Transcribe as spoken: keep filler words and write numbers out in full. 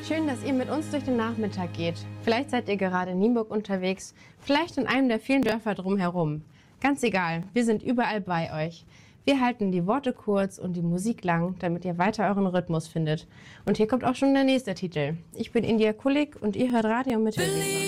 Schön, dass ihr mit uns durch den Nachmittag geht. Vielleicht seid ihr gerade in Nienburg unterwegs, vielleicht in einem der vielen Dörfer drumherum. Ganz egal, wir sind überall bei euch. Wir halten die Worte kurz und die Musik lang, damit ihr weiter euren Rhythmus findet. Und hier kommt auch schon der nächste Titel. Ich bin India Kulik und ihr hört Radio Mittelwelle.